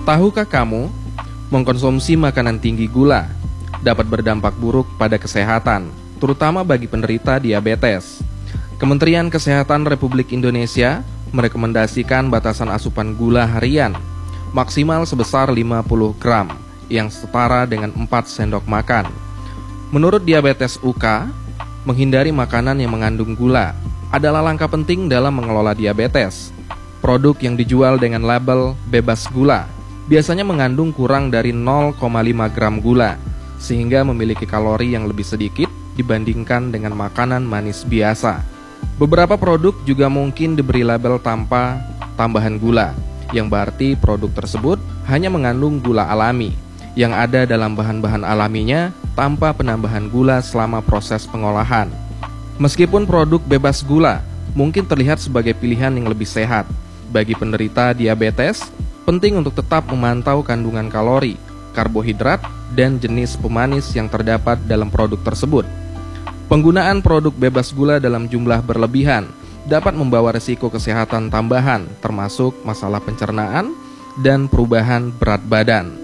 Tahukah kamu, mengkonsumsi makanan tinggi gula dapat berdampak buruk pada kesehatan, terutama bagi penderita diabetes. Kementerian Kesehatan Republik Indonesia merekomendasikan batasan asupan gula harian maksimal sebesar 50 gram yang setara dengan 4 sendok makan. Menurut Diabetes UK, menghindari makanan yang mengandung gula adalah langkah penting dalam mengelola diabetes. Produk yang dijual dengan label bebas gula biasanya mengandung kurang dari 0,5 gram gula, sehingga memiliki kalori yang lebih sedikit dibandingkan dengan makanan manis biasa. Beberapa produk juga mungkin diberi label tanpa tambahan gula, yang berarti produk tersebut hanya mengandung gula alami, yang ada dalam bahan-bahan alaminya tanpa penambahan gula selama proses pengolahan. Meskipun produk bebas gula mungkin terlihat sebagai pilihan yang lebih sehat, bagi penderita diabetes, penting untuk tetap memantau kandungan kalori, karbohidrat, dan jenis pemanis yang terdapat dalam produk tersebut. Penggunaan produk bebas gula dalam jumlah berlebihan dapat membawa risiko kesehatan tambahan, termasuk masalah pencernaan dan perubahan berat badan.